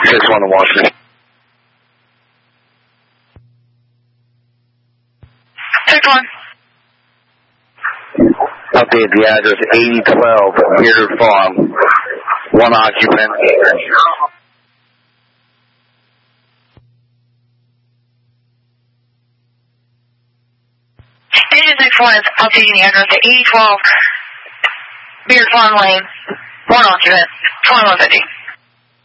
6-1 to Washington. 6-1. Update the address 8012 Beard Farm. 1 occupant. Agent 6-1 is updating the address at 8012 Beard Farm Lane. 1 occupant. 2150.